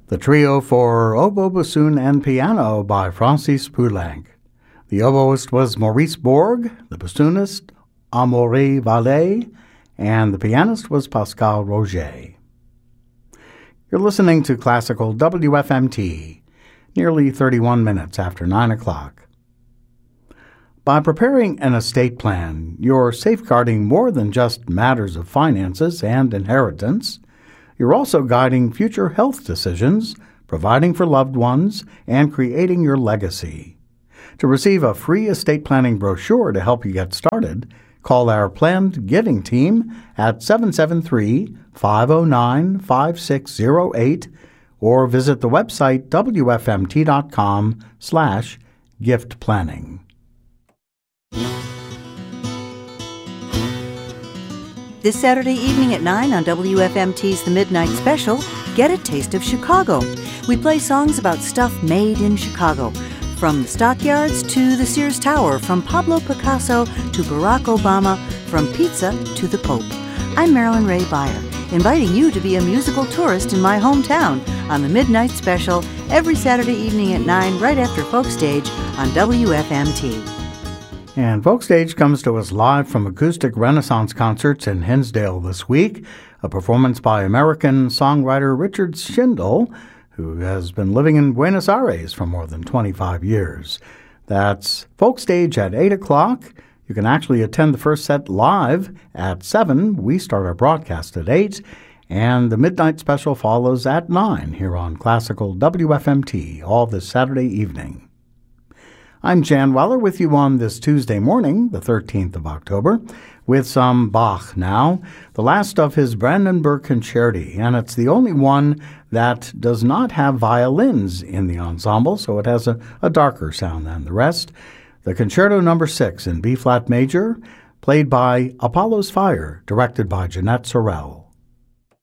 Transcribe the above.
The trio for oboe, bassoon, and piano by Francis Poulenc. The oboist was Maurice Borg, the bassoonist Amaury Vallet, and the pianist was Pascal Roger. You're listening to Classical WFMT, nearly 31 minutes after 9 o'clock. By preparing an estate plan, you're safeguarding more than just matters of finances and inheritance. You're also guiding future health decisions, providing for loved ones, and creating your legacy. To receive a free estate planning brochure to help you get started, call our Planned Giving team at 773-509-5608 or visit the website wfmt.com/giftplanning. This Saturday evening at 9 on WFMT's The Midnight Special, get a taste of Chicago. We play songs about stuff made in Chicago, from the Stockyards to the Sears Tower, from Pablo Picasso to Barack Obama, from pizza to the Pope. I'm Marilyn Ray Beyer, inviting you to be a musical tourist in my hometown on The Midnight Special every Saturday evening at 9 right after Folk Stage on WFMT. And Folk Stage comes to us live from Acoustic Renaissance Concerts in Hinsdale this week, a performance by American songwriter Richard Schindel, who has been living in Buenos Aires for more than 25 years. That's Folk Stage at 8 o'clock. You can actually attend the first set live at 7. We start our broadcast at 8. And the Midnight Special follows at 9 here on Classical WFMT, all this Saturday evening. I'm Jan Weller with you on this Tuesday morning, the 13th of October, with some Bach now, the last of his Brandenburg Concerti, and it's the only one that does not have violins in the ensemble, so it has a darker sound than the rest. The Concerto No. 6 in B-flat major, played by Apollo's Fire, directed by Jeanette Sorel.